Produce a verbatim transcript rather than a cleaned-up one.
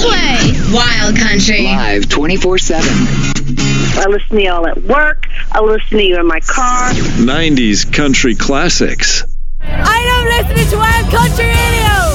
play Wild Country. Live twenty-four seven. I listen to y'all at work. I listen to you in my car. nineties country classics. I am listening to Wild Country Radio.